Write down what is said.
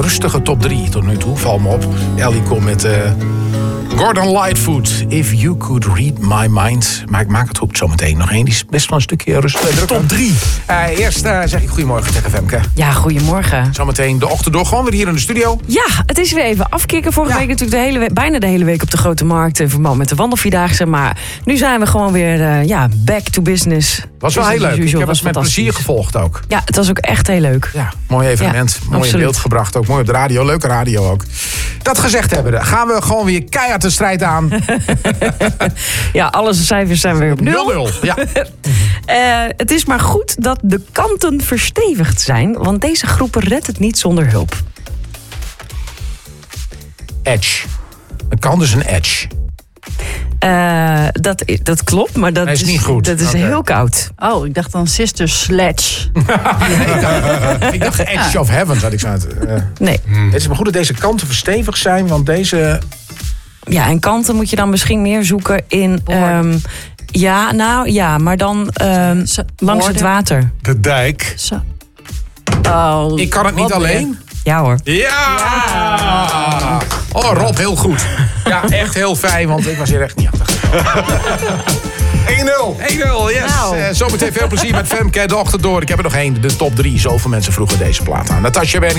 een rustige top 3 tot nu toe. Val me op. Ellie komt met Gordon Lightfoot. If You Could Read My Mind. Maar ik maak het goed zo meteen. Nog één, die is best wel een stukje rustig. Top 3. Eerst zeg ik goedemorgen tegen Femke. Ja, goedemorgen. Zometeen de ochtend door. Gewoon weer hier in de studio. Ja, het is weer even afkicken. Vorige week natuurlijk bijna de hele week op de Grote Markt. In verband met de wandelvierdaagse. Maar nu zijn we gewoon weer back to business. Was wel heel leuk. Ik heb het met plezier gevolgd ook. Ja, het was ook echt heel leuk. Ja, mooi evenement. Ja, mooi in absoluut. beeld gebracht ook. Mooi op de radio. Leuke radio ook. Dat gezegd hebben, gaan we gewoon weer keihard de strijd aan. Ja, alle cijfers zijn weer op 0. 0-0. Ja. Het is maar goed dat de kanten verstevigd zijn. Want deze groepen redt het niet zonder hulp. Edge. Een kan dus een edge. Dat klopt, maar dat is niet goed. Dat is Oké. heel koud. Oh, ik dacht dan Sister Sledge. Ik dacht Edge of Heaven, had ik zo uit. Nee. Het is maar goed dat deze kanten verstevigd zijn, want deze... Ja, en kanten moet je dan misschien meer zoeken in... maar dan langs het water. De dijk. Zo. Oh, Ik kan het niet alleen. Ja hoor. Ja! Oh, Rob, heel goed. Ja, echt heel fijn, want ik was hier echt niet achter. 1-0. 1-0, yes. Nou. Zometeen veel plezier met Femke de ochtend door. Ik heb er nog één, de top 3. Zoveel mensen vroegen deze plaat aan. Natasja Benning.